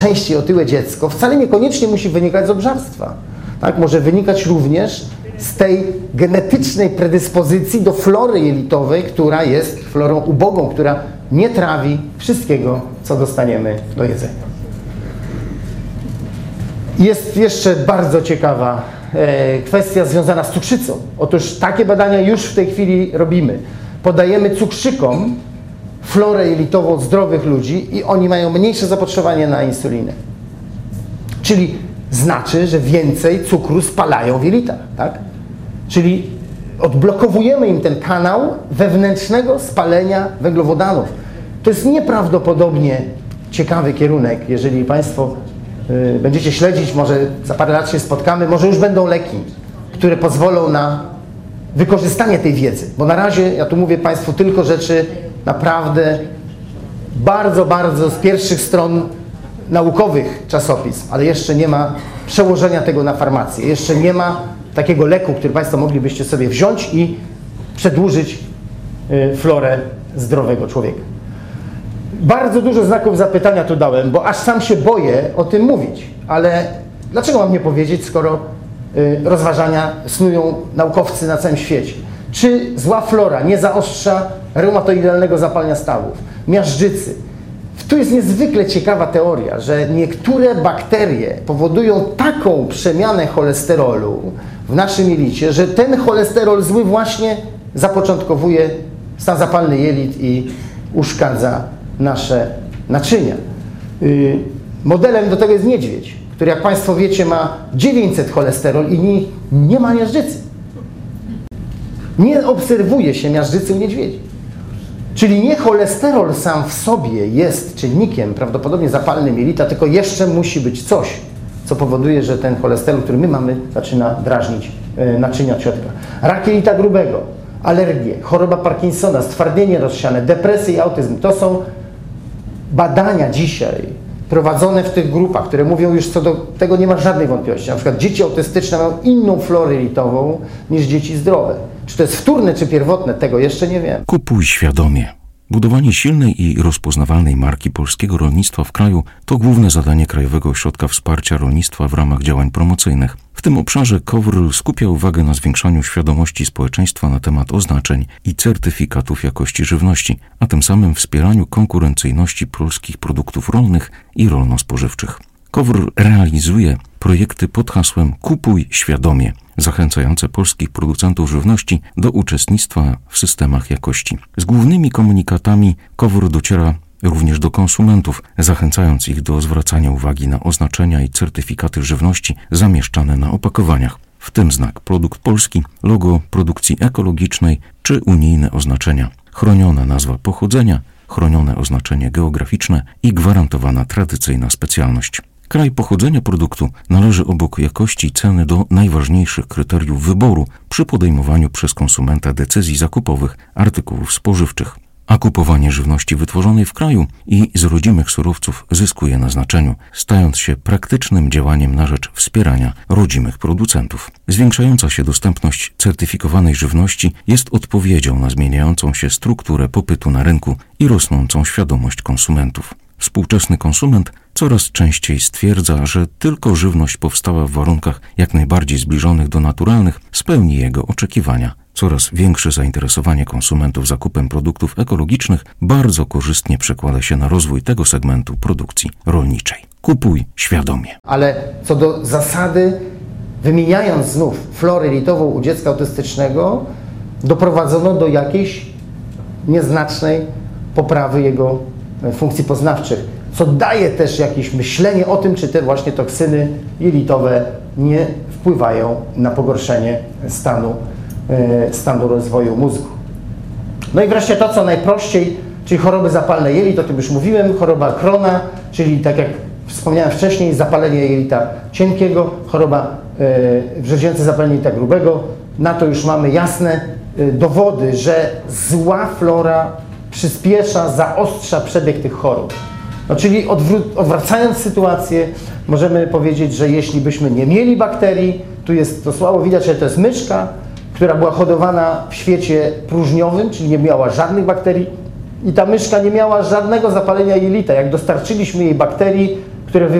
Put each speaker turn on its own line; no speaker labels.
częściej otyłe dziecko wcale niekoniecznie musi wynikać z obżarstwa. Tak? Może wynikać również z tej genetycznej predyspozycji do flory jelitowej, która jest florą ubogą, która nie trawi wszystkiego, co dostaniemy do jedzenia. Jest jeszcze bardzo ciekawa kwestia związana z cukrzycą. Otóż takie badania już w tej chwili robimy. Podajemy cukrzykom florę jelitową zdrowych ludzi i oni mają mniejsze zapotrzebowanie na insulinę. Czyli znaczy, że więcej cukru spalają w jelitach, tak? Czyli odblokowujemy im ten kanał wewnętrznego spalenia węglowodanów. To jest nieprawdopodobnie ciekawy kierunek. Jeżeli Państwo będziecie śledzić, może za parę lat się spotkamy, może już będą leki, które pozwolą na wykorzystanie tej wiedzy. Bo na razie, ja tu mówię Państwu tylko rzeczy naprawdę bardzo, bardzo z pierwszych stron naukowych czasopism, ale jeszcze nie ma przełożenia tego na farmację. Jeszcze nie ma takiego leku, który Państwo moglibyście sobie wziąć i przedłużyć florę zdrowego człowieka. Bardzo dużo znaków zapytania tu dałem, bo aż sam się boję o tym mówić. Ale dlaczego mam nie powiedzieć, skoro rozważania snują naukowcy na całym świecie? Czy zła flora nie zaostrza reumatoidalnego zapalenia stawów, miażdżycy? Tu jest niezwykle ciekawa teoria, że niektóre bakterie powodują taką przemianę cholesterolu w naszym jelicie, że ten cholesterol zły właśnie zapoczątkowuje stan zapalny jelit i uszkadza nasze naczynia. Modelem do tego jest niedźwiedź, który, jak Państwo wiecie, ma 900 cholesterol i nie ma miażdżycy. Nie obserwuje się miażdżycy u niedźwiedzi. Czyli nie cholesterol sam w sobie jest czynnikiem prawdopodobnie zapalnym jelita, tylko jeszcze musi być coś, co powoduje, że ten cholesterol, który my mamy, zaczyna drażnić naczynia od środka. Rak jelita grubego, alergie, choroba Parkinsona, stwardnienie rozsiane, depresja i autyzm. To są badania dzisiaj prowadzone w tych grupach, które mówią już co do tego nie ma żadnej wątpliwości. Na przykład dzieci autystyczne mają inną florę jelitową niż dzieci zdrowe. Czy to jest wtórne, czy pierwotne, tego jeszcze nie wiem.
Kupuj świadomie. Budowanie silnej i rozpoznawalnej marki polskiego rolnictwa w kraju to główne zadanie Krajowego Ośrodka Wsparcia Rolnictwa w ramach działań promocyjnych. W tym obszarze KOWR skupia uwagę na zwiększaniu świadomości społeczeństwa na temat oznaczeń i certyfikatów jakości żywności, a tym samym wspieraniu konkurencyjności polskich produktów rolnych i rolno-spożywczych. KOWR realizuje projekty pod hasłem Kupuj świadomie, zachęcające polskich producentów żywności do uczestnictwa w systemach jakości. Z głównymi komunikatami KOWR dociera również do konsumentów, zachęcając ich do zwracania uwagi na oznaczenia i certyfikaty żywności zamieszczane na opakowaniach, w tym znak produkt polski, logo produkcji ekologicznej czy unijne oznaczenia, chroniona nazwa pochodzenia, chronione oznaczenie geograficzne i gwarantowana tradycyjna specjalność. Kraj pochodzenia produktu należy obok jakości i ceny do najważniejszych kryteriów wyboru przy podejmowaniu przez konsumenta decyzji zakupowych artykułów spożywczych. A kupowanie żywności wytworzonej w kraju i z rodzimych surowców zyskuje na znaczeniu, stając się praktycznym działaniem na rzecz wspierania rodzimych producentów. Zwiększająca się dostępność certyfikowanej żywności jest odpowiedzią na zmieniającą się strukturę popytu na rynku i rosnącą świadomość konsumentów. Współczesny konsument coraz częściej stwierdza, że tylko żywność powstała w warunkach jak najbardziej zbliżonych do naturalnych spełni jego oczekiwania. Coraz większe zainteresowanie konsumentów zakupem produktów ekologicznych bardzo korzystnie przekłada się na rozwój tego segmentu produkcji rolniczej. Kupuj świadomie.
Ale co do zasady, wymieniając znów florę jelitową u dziecka autystycznego, doprowadzono do jakiejś nieznacznej poprawy jego funkcji poznawczych, co daje też jakieś myślenie o tym, czy te właśnie toksyny jelitowe nie wpływają na pogorszenie stanu rozwoju mózgu. No i wreszcie to, co najprościej, czyli choroby zapalne jelit, o tym już mówiłem, choroba Crohna, czyli tak jak wspomniałem wcześniej, zapalenie jelita cienkiego, choroba wrzodzięce zapalenie jelita grubego. Na to już mamy jasne dowody, że zła flora przyspiesza, zaostrza przebieg tych chorób. No, czyli odwracając sytuację, możemy powiedzieć, że jeśli byśmy nie mieli bakterii, tu jest to słabo widać, że to jest myszka, która była hodowana w świecie próżniowym, czyli nie miała żadnych bakterii i ta myszka nie miała żadnego zapalenia jelita. Jak dostarczyliśmy jej bakterii, które